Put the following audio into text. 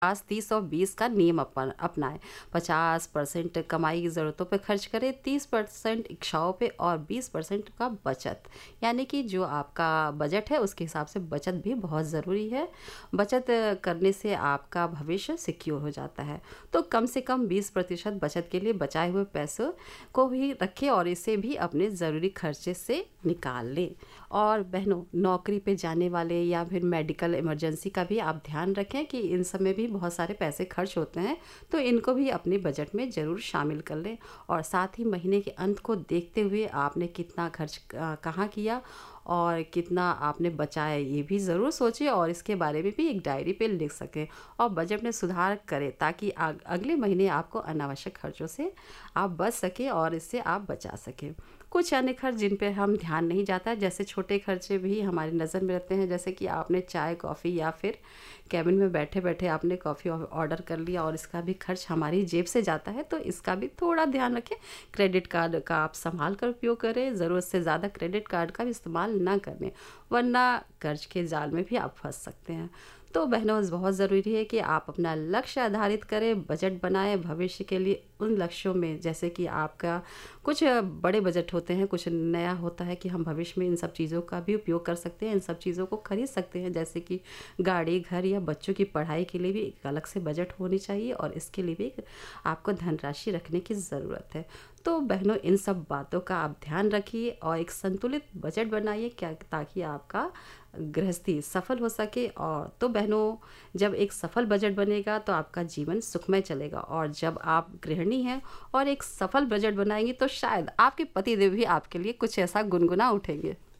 50, 30 और 20 का नियम अपनाएं। 50% कमाई की ज़रूरतों पे खर्च करें, 30% इच्छाओं पे और 20% का बचत। यानी कि जो आपका बजट है उसके हिसाब से बचत भी बहुत ज़रूरी है। बचत करने से आपका भविष्य सिक्योर हो जाता है। तो कम से कम 20% बचत के लिए बचाए हुए पैसों को भी रखें और इसे भी अपने ज़रूरी खर्चे से निकाल लें। और बहनों, नौकरी पे जाने वाले या फिर मेडिकल इमरजेंसी का भी आप ध्यान रखें कि इन सब में भी बहुत सारे पैसे खर्च होते हैं, तो इनको भी अपने बजट में ज़रूर शामिल कर लें। और साथ ही महीने के अंत को देखते हुए आपने कितना खर्च कहाँ किया और कितना आपने बचाया, ये भी ज़रूर सोचें और इसके बारे में भी एक डायरी पे लिख सकें और बजट में सुधार करें, ताकि अगले महीने आपको अनावश्यक खर्चों से आप बच सकें और इससे आप बचा सकें। कुछ अन्य खर्च जिन पे हम ध्यान नहीं जाता है, जैसे छोटे खर्चे भी हमारी नज़र में रहते हैं, जैसे कि आपने चाय कॉफ़ी या फिर कैबिन में बैठे बैठे आपने कॉफ़ी ऑर्डर कर लिया और इसका भी खर्च हमारी जेब से जाता है, तो इसका भी थोड़ा ध्यान रखें। क्रेडिट कार्ड का आप संभाल कर उपयोग करें, ज़रूरत से ज़्यादा क्रेडिट कार्ड का भी इस्तेमाल ना करें, वरना कर्ज के जाल में भी आप फंस सकते हैं। तो बहनों, बहुत ज़रूरी है कि आप अपना लक्ष्य आधारित करें, बजट बनाएं भविष्य के लिए उन लक्ष्यों में। जैसे कि आपका कुछ बड़े बजट होते हैं, कुछ नया होता है कि हम भविष्य में इन सब चीज़ों का भी उपयोग कर सकते हैं, इन सब चीज़ों को खरीद सकते हैं, जैसे कि गाड़ी, घर या बच्चों की पढ़ाई के लिए भी एक अलग से बजट होनी चाहिए और इसके लिए भी आपको धनराशि रखने की ज़रूरत है। तो बहनों, इन सब बातों का आप ध्यान रखिए और एक संतुलित बजट बनाइए, क्या ताकि आपका गृहस्थी सफल हो सके। और तो बहनों, जब एक सफल बजट बनेगा तो आपका जीवन सुखमय चलेगा, और जब आप गृहिणी हैं और एक सफल बजट बनाएंगी तो शायद आपके पति देव भी आपके लिए कुछ ऐसा गुनगुना उठेंगे।